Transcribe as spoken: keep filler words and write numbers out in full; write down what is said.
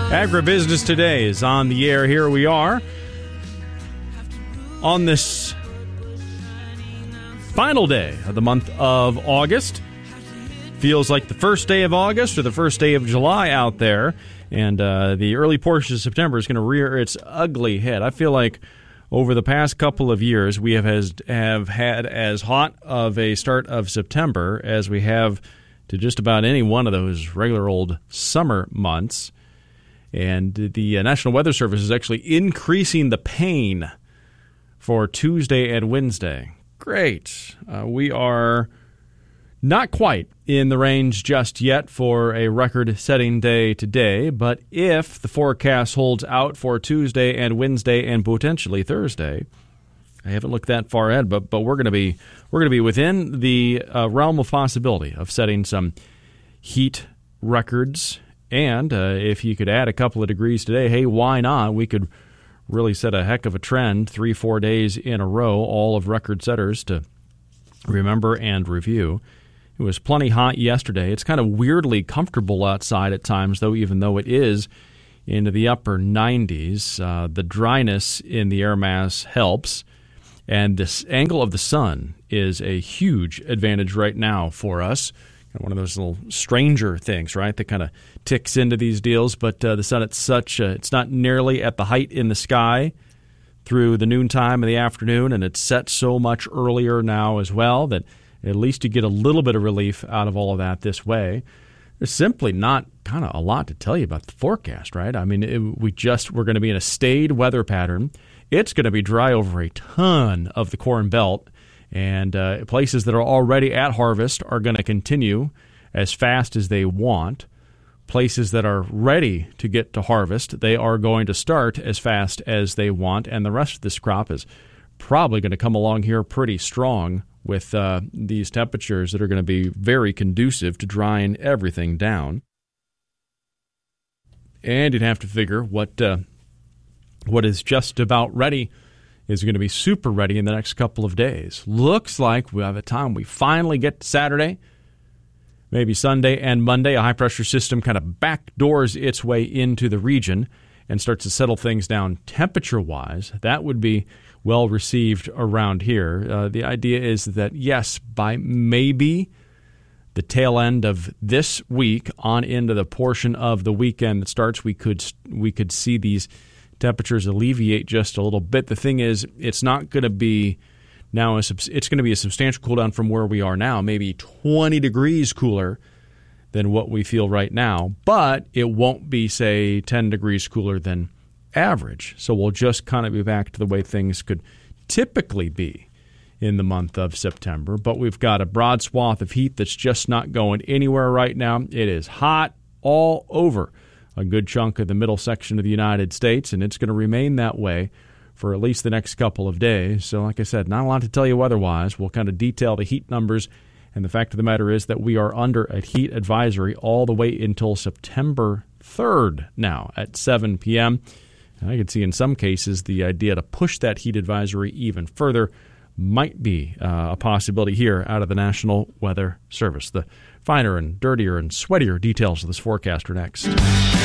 Agribusiness Today is on the air. Here we are on this final day of the month of August. Feels like the first day of August or the first day of July out there. And uh, the early portion of September is going to rear its ugly head. I feel like over the past couple of years, we have, has, have had as hot of a start of September as we have to just about any one of those regular old summer months. And the uh, National Weather Service is actually increasing the pain for Tuesday and Wednesday. Great. Uh, we are not quite in the range just yet for a record-setting day today, but if the forecast holds out for Tuesday and Wednesday and potentially Thursday, I haven't looked that far ahead, but but we're going to be we're going to be within the uh, realm of possibility of setting some heat records. And uh, if you could add a couple of degrees today, hey, why not? We could really set a heck of a trend, three, four days in a row, all of record setters to remember and review. It was plenty hot yesterday. It's kind of weirdly comfortable outside at times, though, even though it is into the upper nineties. Uh, the dryness in the air mass helps, and this angle of the sun is a huge advantage right now for us. One of those little stranger things, right, that kind of ticks into these deals. But uh, the sun, it's such a, it's not nearly at the height in the sky through the noontime of the afternoon, and it's set so much earlier now as well that at least you get a little bit of relief out of all of that this way. There's simply not kind of a lot to tell you about the forecast, right? I mean, it, we just we're going to be in a staid weather pattern. It's going to be dry over a ton of the Corn Belt. And uh, places that are already at harvest are going to continue as fast as they want. Places that are ready to get to harvest, they are going to start as fast as they want. And the rest of this crop is probably going to come along here pretty strong with uh, these temperatures that are going to be very conducive to drying everything down. And you'd have to figure what uh, what is just about ready is going to be super ready in the next couple of days. Looks like by the time we finally get to Saturday, maybe Sunday and Monday, a high-pressure system kind of backdoors its way into the region and starts to settle things down temperature-wise. That would be well received around here. Uh, the idea is that, yes, by maybe the tail end of this week on into the portion of the weekend that starts, we could we could see these temperatures alleviate just a little bit. The thing is, it's not going to be now. A, it's going to be a substantial cool down from where we are now, maybe twenty degrees cooler than what we feel right now. But it won't be, say, ten degrees cooler than average. So we'll just kind of be back to the way things could typically be in the month of September. But we've got a broad swath of heat that's just not going anywhere right now. It is hot all over a good chunk of the middle section of the United States, and it's going to remain that way for at least the next couple of days. So like I said, not a lot to tell you weather-wise. We'll kind of detail the heat numbers, and the fact of the matter is that we are under a heat advisory all the way until September third now at seven p.m. And I could see in some cases the idea to push that heat advisory even further might be uh, a possibility here out of the National Weather Service. The finer and dirtier and sweatier details of this forecast are next.